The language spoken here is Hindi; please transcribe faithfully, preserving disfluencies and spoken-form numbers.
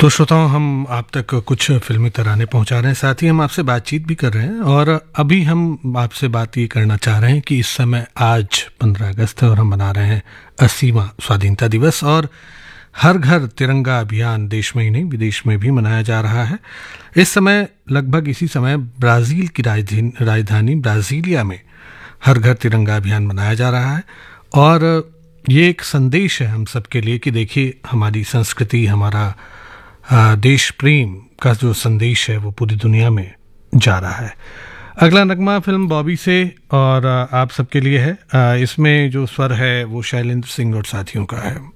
तो श्रोताओं, हम आप तक कुछ फिल्मी तराने पहुंचा रहे हैं, साथ ही हम आपसे बातचीत भी कर रहे हैं। और अभी हम आपसे बात ये करना चाह रहे हैं कि इस समय आज पंद्रह अगस्त है और हम मना रहे हैं अस्सीवां स्वाधीनता दिवस। और हर घर तिरंगा अभियान देश में ही नहीं विदेश में भी मनाया जा रहा है। इस समय लगभग इसी समय ब्राज़ील की राजधानी राजधानी ब्राज़ीलिया में हर घर तिरंगा अभियान मनाया जा रहा है। और ये एक संदेश है हम सबके लिए कि देखिए, हमारी संस्कृति, हमारा देश प्रेम का जो संदेश है वो पूरी दुनिया में जा रहा है। अगला नगमा फिल्म बॉबी से और आप सबके लिए है। इसमें जो स्वर है वो शैलेंद्र सिंह और साथियों का है।